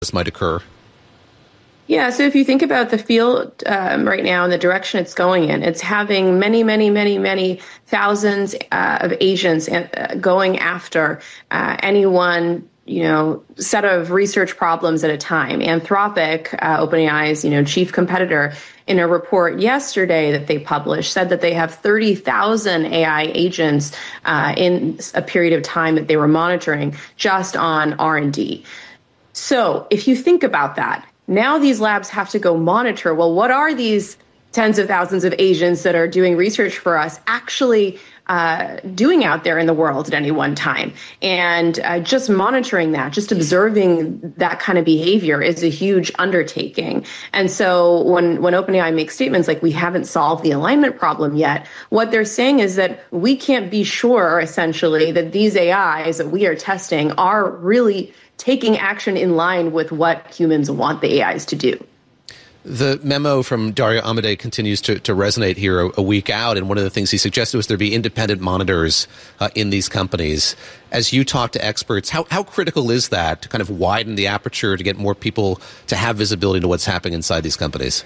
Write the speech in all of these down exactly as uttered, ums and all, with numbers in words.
this might occur? Yeah, so if you think about the field um, right now and the direction it's going in, it's having many, many, many, many thousands uh, of agents uh, going after uh, any one, you know, set of research problems at a time. Anthropic, uh, OpenAI's, you know, chief competitor, in a report yesterday that they published, said that they have thirty thousand A I agents uh, in a period of time that they were monitoring just on R and D. So if you think about that, now these labs have to go monitor, well, what are these tens of thousands of agents that are doing research for us actually uh, doing out there in the world at any one time? And uh, just monitoring that, just observing that kind of behavior is a huge undertaking. And so when, when OpenAI makes statements like we haven't solved the alignment problem yet, what they're saying is that we can't be sure, essentially, that these A Is that we are testing are really taking action in line with what humans want the A Is to do. The memo from Dario Amodei continues to, to resonate here a, a week out, and one of the things he suggested was there be independent monitors uh, in these companies. As you talk to experts, how, how critical is that to kind of widen the aperture to get more people to have visibility to what's happening inside these companies?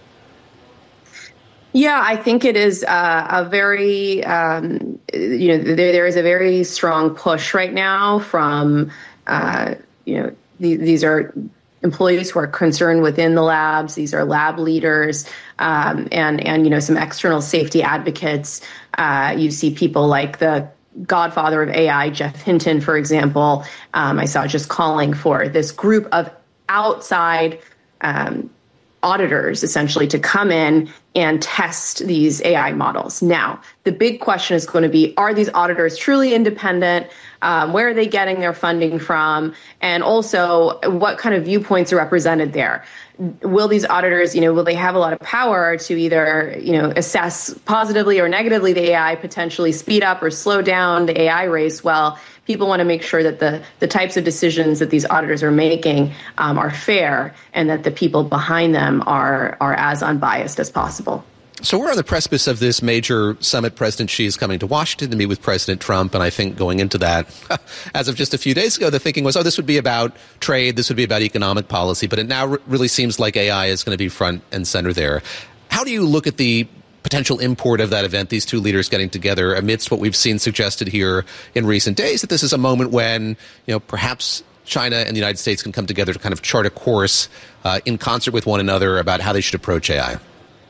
Yeah, I think it is uh, a very, um, you know, there, there is a very strong push right now from Uh, you know, th- these are employees who are concerned within the labs. These are lab leaders um, and, and, you know, some external safety advocates. Uh, you see people like the godfather of A I, Jeff Hinton, for example. Um, I saw just calling for this group of outside um, auditors, essentially, to come in and test these A I models. Now, the big question is going to be, are these auditors truly independent? Um, where are they getting their funding from? And also, what kind of viewpoints are represented there? Will these auditors, you know, will they have a lot of power to either, you know, assess positively or negatively the A I, potentially speed up or slow down the A I race? Well, people want to make sure that the, the types of decisions that these auditors are making um, are fair and that the people behind them are, are as unbiased as possible. So we're on the precipice of this major summit. President Xi is coming to Washington to meet with President Trump. And I think going into that, as of just a few days ago, the thinking was, oh, this would be about trade. This would be about economic policy. But it now r- really seems like A I is going to be front and center there. How do you look at the potential import of that event, these two leaders getting together amidst what we've seen suggested here in recent days, that this is a moment when, you know, perhaps China and the United States can come together to kind of chart a course uh, in concert with one another about how they should approach A I?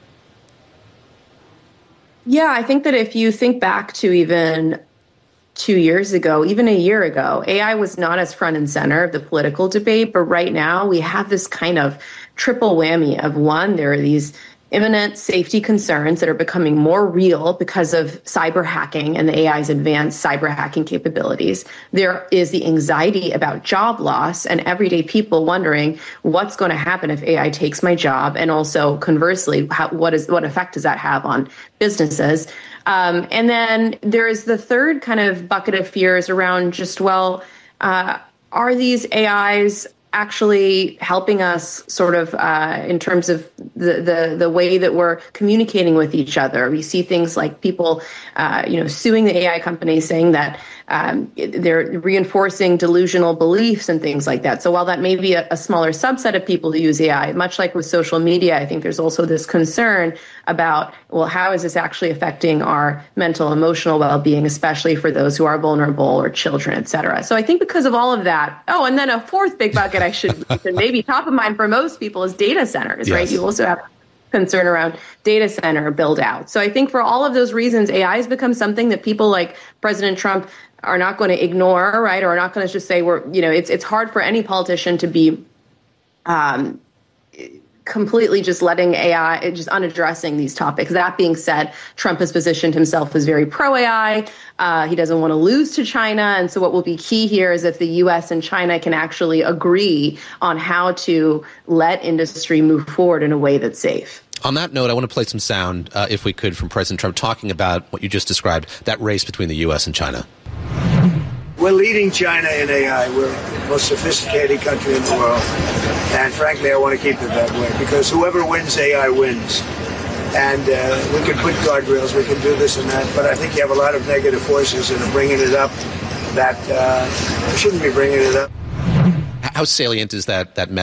Yeah, I think that if you think back to even two years ago, even a year ago, A I was not as front and center of the political debate. But right now we have this kind of triple whammy of, one, there are these imminent safety concerns that are becoming more real because of cyber hacking and the A I's advanced cyber hacking capabilities. There is the anxiety about job loss and everyday people wondering what's going to happen if A I takes my job, and also conversely, how, what is what effect does that have on businesses? Um, and then there is the third kind of bucket of fears around just, well, uh, are these A Is actually helping us sort of uh, in terms of the, the the way that we're communicating with each other? We see things like people, uh, you know, suing the A I companies, saying that um, they're reinforcing delusional beliefs and things like that. So while that may be a, a smaller subset of people who use A I, much like with social media, I think there's also this concern about, well, how is this actually affecting our mental, emotional well-being, especially for those who are vulnerable or children, et cetera. So I think because of all of that, oh, and then a fourth big bucket I should maybe top of mind for most people is data centers, yes. Right? You also have concern around data center build out. So I think for all of those reasons, A I has become something that people like President Trump are not going to ignore, right? Or are not going to just say we're, you know, it's it's hard for any politician to be um, completely just letting A I, just unaddressing these topics. That being said, Trump has positioned himself as very pro-A I. Uh, he doesn't want to lose to China. And so what will be key here is if the U S and China can actually agree on how to let industry move forward in a way that's safe. On that note, I want to play some sound, uh, if we could, from President Trump talking about what you just described, that race between the U S and China. We're leading China in A I. We're the most sophisticated country in the world. And frankly, I want to keep it that way, because whoever wins A I wins. And uh, we can put guardrails, we can do this and that, but I think you have a lot of negative forces that are bringing it up that uh, shouldn't be bringing it up. how salient is that that